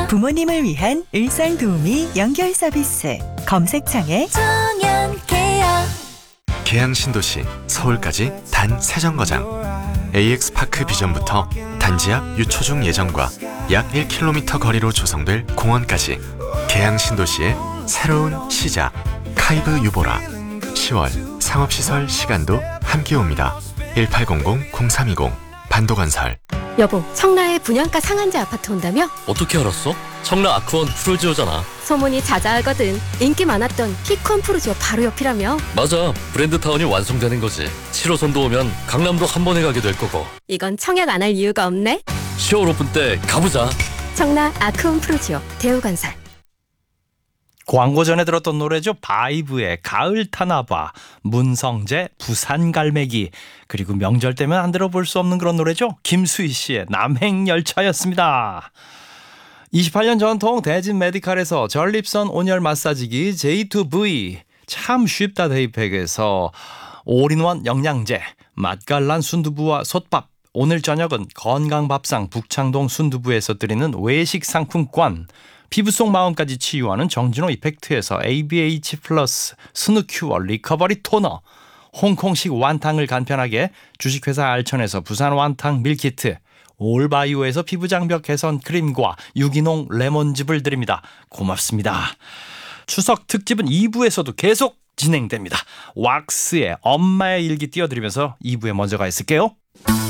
부모님을 위한 일상도우미 연결 서비스 검색창에 청년케어. 계양 신도시 서울까지 단 3정거장 AX파크 비전부터 단지 앞 유초중 예정과 약 1km 거리로 조성될 공원까지 계양 신도시의 새로운 시작 카이브 유보라 10월 상업시설 시간도 함께 옵니다. 1800-0320 반도건설. 여보, 청라에 분양가 상한제 아파트 온다며? 어떻게 알았어? 청라 아크원 프루지오잖아. 소문이 자자하거든. 인기 많았던 피콘 프루지오 바로 옆이라며? 맞아, 브랜드타운이 완성되는 거지. 7호선도 오면 강남도 한 번에 가게 될 거고. 이건 청약 안 할 이유가 없네. 10월 오픈 때 가보자. 청라 아크원 프루지오 대우건설. 광고 전에 들었던 노래죠. 바이브의 가을 타나봐, 문성재 부산 갈매기, 그리고 명절 때면 안 들어볼 수 없는 그런 노래죠. 김수희 씨의 남행열차였습니다. 28년 전통 대진 메디칼에서 전립선 온열 마사지기 J2V, 참 쉽다 데이팩에서 올인원 영양제, 맛깔난 순두부와 솥밥, 오늘 저녁은 건강밥상 북창동 순두부에서 드리는 외식 상품권, 피부 속 마음까지 치유하는 정진호 이펙트에서 ABH 플러스 스누큐어 리커버리 토너, 홍콩식 완탕을 간편하게 주식회사 알천에서 부산 완탕 밀키트, 올바이오에서 피부장벽 개선 크림과 유기농 레몬즙을 드립니다. 고맙습니다. 추석 특집은 2부에서도 계속 진행됩니다. 왁스의 엄마의 일기 띄워드리면서 2부에 먼저 가 있을게요.